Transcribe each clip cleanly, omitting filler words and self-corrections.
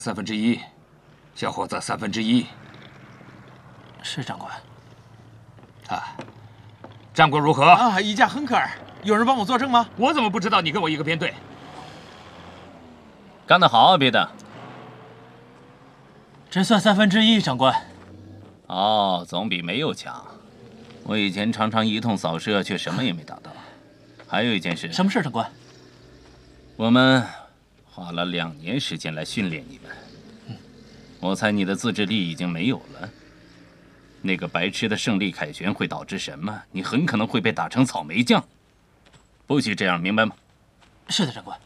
1/3，小伙子1/3。 是长官。 啊，战果如何？ 啊，一架亨克尔，有人帮我作证吗？ 我怎么不知道你跟我一个编队？ 干得好啊，别的。 只算1/3，长官。 哦，总比没有强。我以前常常一通扫射，却什么也没打到。还有一件事。 什么事，长官？ 我们花了2年时间来训练你们。我猜你的自制力已经没有了。那个白痴的胜利凯旋会导致什么？你很可能会被打成草莓酱。不许这样，明白吗？ 是的，长官。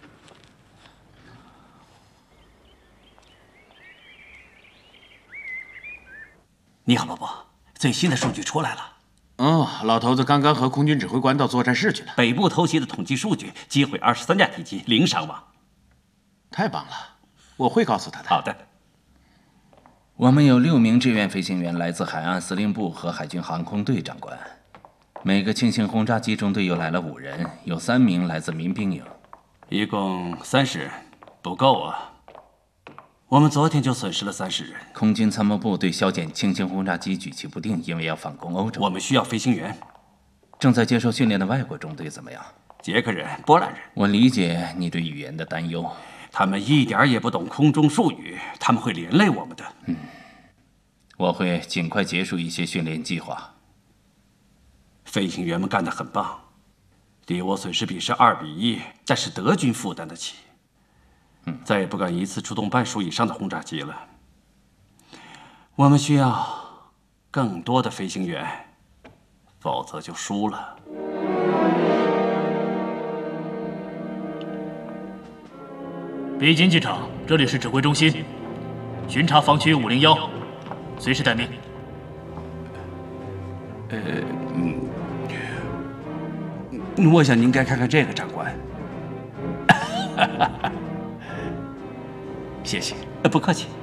你好，伯伯，最新的数据出来了。 老头子刚刚和空军指挥官到作战室去了。 北部偷袭的统计数据，击毁23架敌机，0伤亡。 太棒了，我会告诉他的。 好的。 我们有6名志愿飞行员来自海岸司令部和海军航空队，长官。每个轻型轰炸机中队又来了5人，有3名来自民兵营。 一共30人，不够啊。我们昨天就损失了30人。 空军参谋部对削减轻型轰炸机举棋不定，因为要反攻欧洲。 我们需要飞行员。 正在接受训练的外国中队怎么样？ 捷克人、波兰人。 我理解你对语言的担忧。 他们一点也不懂空中术语，他们会连累我们的。 我会尽快结束一些训练计划。 飞行员们干得很棒，敌我损失比是2:1，但是德军负担得起。再也不敢一次出动半数以上的轰炸机了。我们需要更多的飞行员，否则就输了。 北京机场，这里是指挥中心，巡查防区501，随时待命。 我想您该看看这个，长官。谢谢，不客气。